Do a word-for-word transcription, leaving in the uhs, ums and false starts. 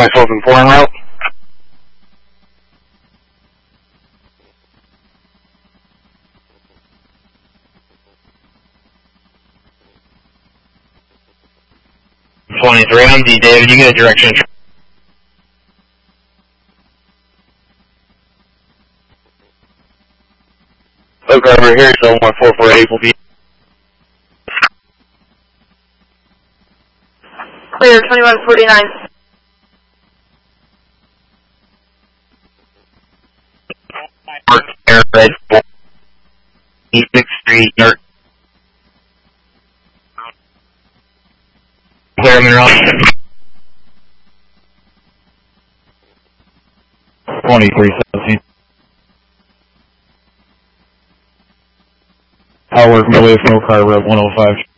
Myself in four en route. twenty-three, I'm D. David. You get a direction. Look over here, so one four four eight will be. Clear, twenty-one forty-nine. Air red eighty-sixth Street, York. Clear, I'm in route. twenty-three seventeen. I'll work my way from Oak Harbor at one oh five.